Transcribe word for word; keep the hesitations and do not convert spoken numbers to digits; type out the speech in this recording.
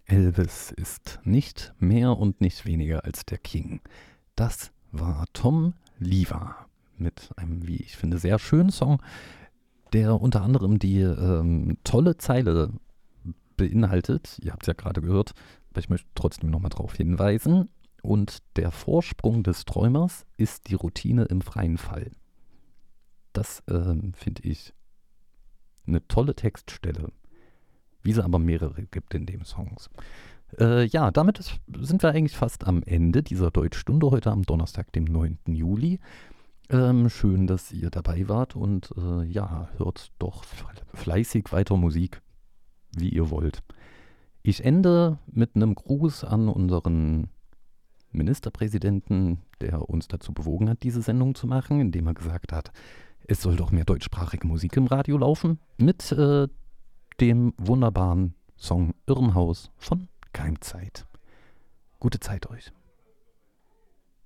Elvis ist nicht mehr und nicht weniger als der King. Das war Tom Lever mit einem, wie ich finde, sehr schönen Song, der unter anderem die ähm, tolle Zeile beinhaltet. Ihr habt es ja gerade gehört, aber ich möchte trotzdem nochmal darauf hinweisen. Und der Vorsprung des Träumers ist die Routine im freien Fall. Das ähm, finde ich eine tolle Textstelle, wie es aber mehrere gibt in dem Songs. Äh, ja, damit ist, sind wir eigentlich fast am Ende dieser Deutschstunde heute am Donnerstag, dem neunten Juli. Ähm, schön, dass ihr dabei wart und äh, ja, hört doch fleißig weiter Musik, wie ihr wollt. Ich ende mit einem Gruß an unseren Ministerpräsidenten, der uns dazu bewogen hat, diese Sendung zu machen, indem er gesagt hat, es soll doch mehr deutschsprachige Musik im Radio laufen, mit äh, dem wunderbaren Song Irrenhaus von Keimzeit. Gute Zeit euch.